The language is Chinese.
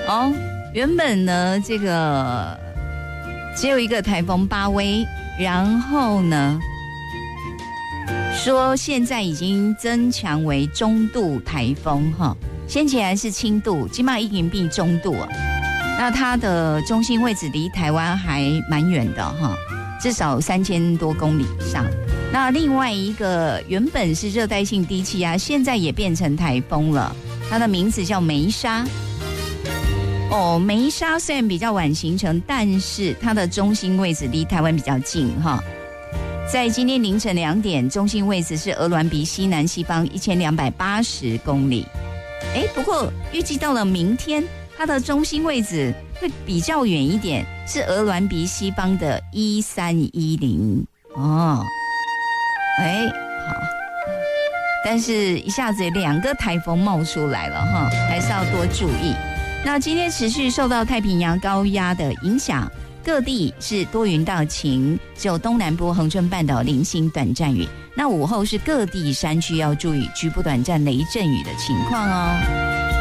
哦，原本呢这个只有一个台风巴威，然后呢说现在已经增强为中度台风哈，先前还是轻度，今嘛已经变中度了。那它的中心位置离台湾还蛮远的哈，至少3000多公里以上。那另外一个原本是热带性低气压，现在也变成台风了，它的名字叫梅莎。哦，梅莎虽然比较晚形成，但是它的中心位置离台湾比较近哈。在今天凌晨2点，中心位置是鹅銮鼻西南西方1280公里。不过预计到了明天，它的中心位置会比较远一点，是鹅銮鼻西方的1310哦。好，但是一下子2个台风冒出来了哈，还是要多注意。那今天持续受到太平洋高压的影响，各地是多云到晴，只有东南部恒春半岛零星短暂雨。那午后是各地山区要注意局部短暂雷阵雨的情况哦。